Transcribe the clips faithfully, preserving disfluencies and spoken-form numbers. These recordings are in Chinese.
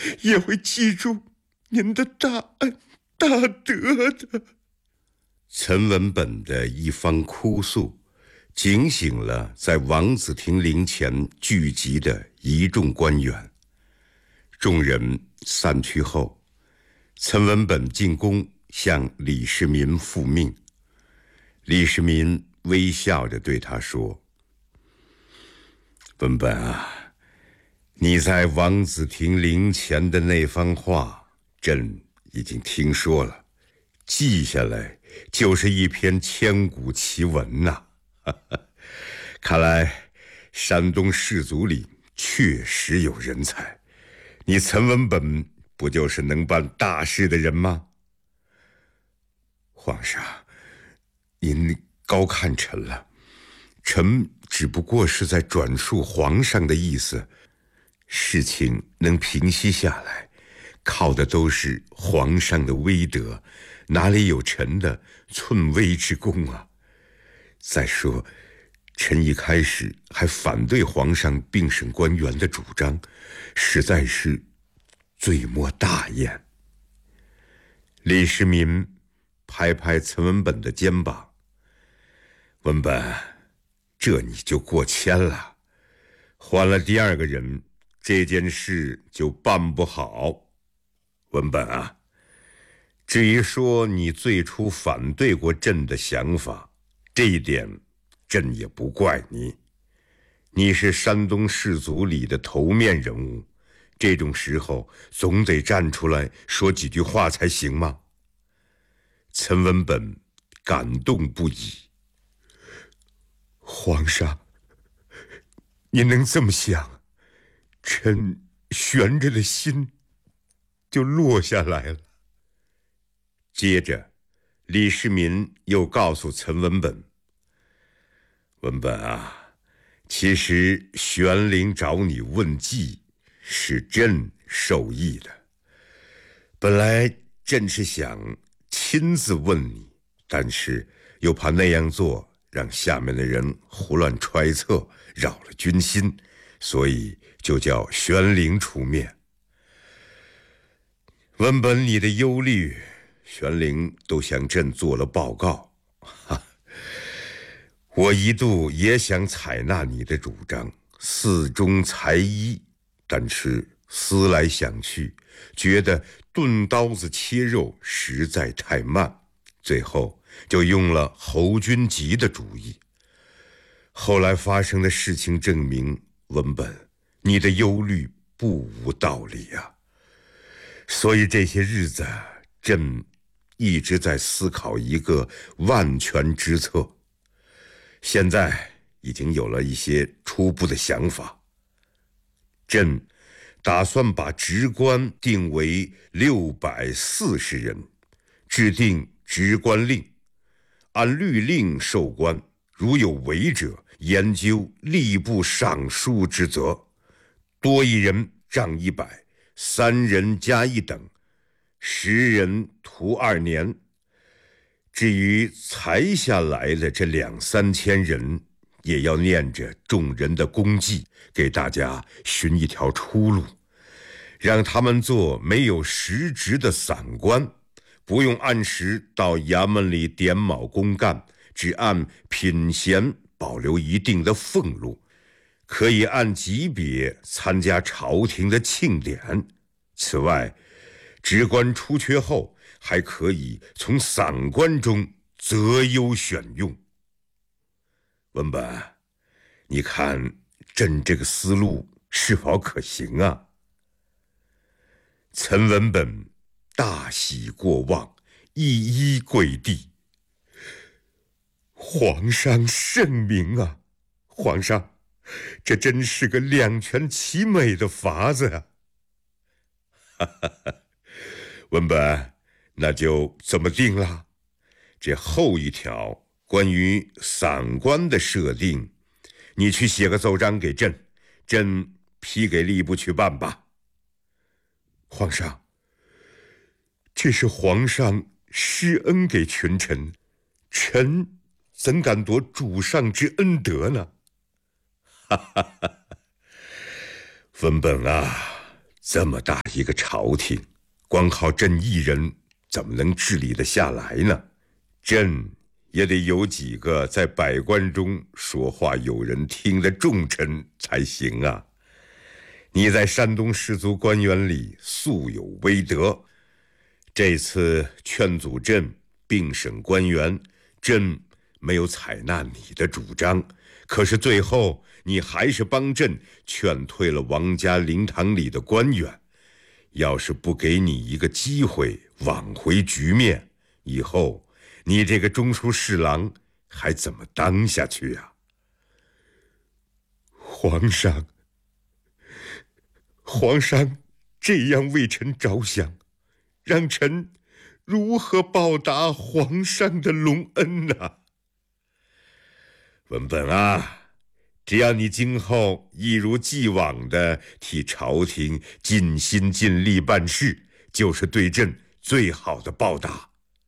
也会记住您的大恩大德的。 陈文本的一番哭诉，警醒了在王子亭陵前聚集的一众官员。众人散去后，陈文本进宫向李世民复命。李世民微笑着对他说：文本啊，你在王子亭陵前的那番话，朕已经听说了，记下来就是一篇千古奇文呐、啊。看来山东士族里确实有人才，你陈文本不就是能办大事的人吗？皇上，您高看臣了，臣只不过是在转述皇上的意思，事情能平息下来，靠的都是皇上的威德，哪里有臣的寸微之功啊？再说，臣一开始还反对皇上并审官员的主张，实在是罪莫大焉。李世民拍拍陈文本的肩膀：文本，这你就过谦了，换了第二个人，这件事就办不好。文本啊，至于说你最初反对过朕的想法，这一点朕也不怪你。你是山东士族里的头面人物，这种时候总得站出来说几句话才行吗？陈文本感动不已。皇上，您能这么想，臣悬着的心就落下来了。接着，李世民又告诉陈文本：文本啊，其实玄龄找你问计，是朕受益的。本来朕是想亲自问你，但是又怕那样做让下面的人胡乱揣测，扰了军心，所以就叫玄龄出面。文本你的忧虑，玄龄都向朕做了报告。哈，我一度也想采纳你的主张，寺中裁衣，但是思来想去，觉得钝刀子切肉实在太慢，最后就用了侯君集的主意。后来发生的事情证明，文本，你的忧虑不无道理啊。所以这些日子，朕一直在思考一个万全之策，现在已经有了一些初步的想法。朕打算把职官定为六百四十人，制定职官令，按律令授官，如有违者，研究吏部尚书之责，多一人杖一百，三人加一等，十人徒二年。至于裁下来的这两三千人，也要念着众人的功绩，给大家寻一条出路，让他们做没有实职的散官，不用按时到衙门里点卯公干，只按品衔保留一定的俸禄，可以按级别参加朝廷的庆典。此外，职官出缺后，还可以从散官中择优选用。文本，你看朕这个思路是否可行啊？陈文本大喜过望，一一跪地：皇上圣明啊！皇上，这真是个两全其美的法子啊！哈哈哈，文本，那就这么定了。这后一条关于散官的设定，你去写个奏章给朕，朕批给吏部去办吧。皇上，这是皇上施恩给群臣，臣怎敢夺主上之恩德呢？哈哈哈，文本啊， 这么大一个朝廷，光靠朕一人怎么能治理得下来呢？朕也得有几个在百官中说话有人听的重臣才行啊！你在山东士族官员里素有威德，这次劝阻朕并省官员，朕没有采纳你的主张，可是最后你还是帮朕劝退了王家灵堂里的官员。要是不给你一个机会挽回局面，以后你这个中书侍郎还怎么当下去啊？ 皇上，皇上这样为臣着想，让臣如何报答皇上的隆恩呢？ 文本啊，只要你今后一如既往地替朝廷尽心尽力办事，就是对朕最好的报答。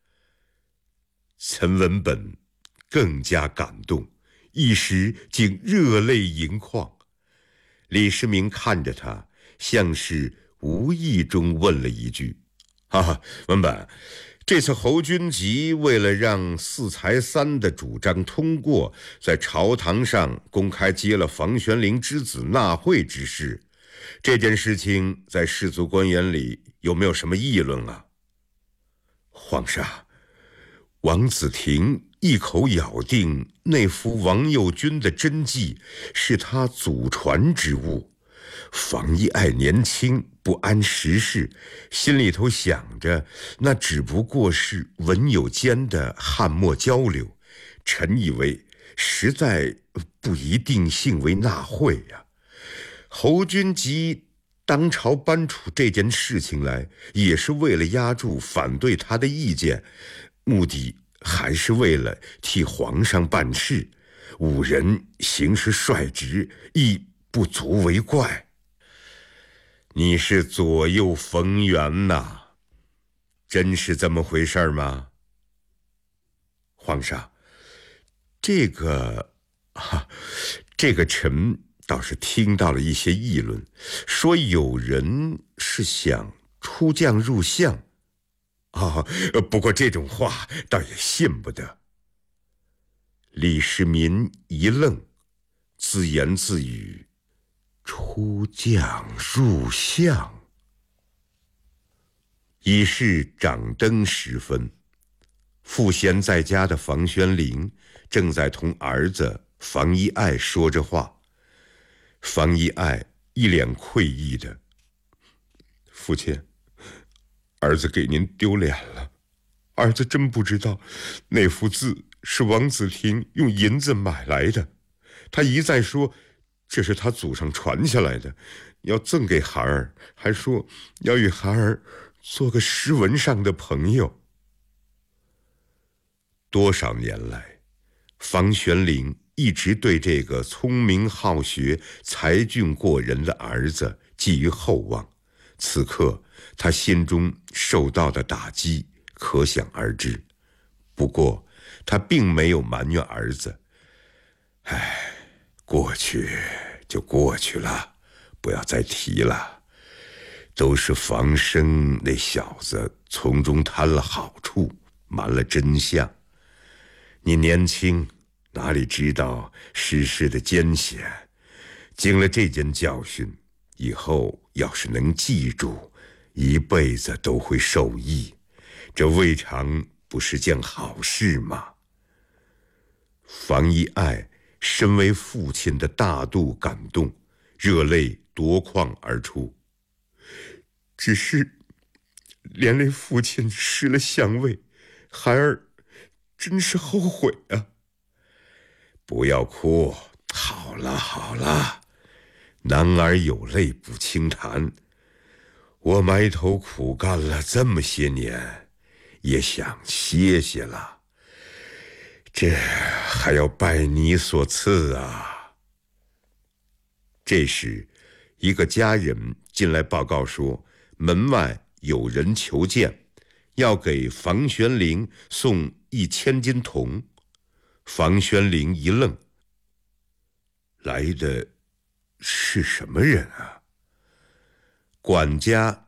岑文本更加感动，一时竟热泪盈眶。李世民看着他，像是无意中问了一句：啊，文本，这次侯君集为了让四才三的主张通过，在朝堂上公开揭了房玄龄之子纳贿之事，这件事情在士族官员里有没有什么议论啊？ 皇上，王子廷一口咬定那幅王右军的真迹是他祖传之物。房遗爱年轻，不谙时事，心里头想着那只不过是文友间的汉墨交流，臣以为实在不一定性为纳贿呀。侯君集当朝搬出这件事情来，也是为了压住反对他的意见，目的还是为了替皇上办事。五人行事率直，亦不足为怪。 你是左右逢源呐，真是这么回事吗？ 皇上，这个啊，这个臣倒是听到了一些议论，说有人是想出将入相。啊，不过这种话倒也信不得。李世民一愣，自言自语：出将入相。已是掌灯时分，赋闲在家的房玄龄正在同儿子房遗爱说着话。房遗爱一脸愧意的：父亲，儿子给您丢脸了，儿子真不知道那幅字是王子廷用银子买来的，他一再说这是他祖上传下来的，要赠给孩儿，还说要与孩儿做个诗文上的朋友。多少年来，房玄龄一直对这个聪明好学、才俊过人的儿子寄予厚望，此刻他心中受到的打击可想而知。不过他并没有埋怨儿子，唉，过去就过去了，不要再提了。都是房生那小子从中贪了好处，瞒了真相。你年轻，哪里知道世事的艰险，经了这件教训，以后要是能记住，一辈子都会受益，这未尝不是件好事吗？房遗爱身为父亲的大度感动，热泪夺眶而出。只是连累父亲失了相位，孩儿真是后悔啊。不要哭，好了好了，男儿有泪不轻弹。我埋头苦干了这么些年，也想歇歇了，这还要拜你所赐啊。这时，一个家人进来报告说，门外有人求见，要给房玄龄送一千斤铜。房玄龄一愣，来的是什么人啊？ 管家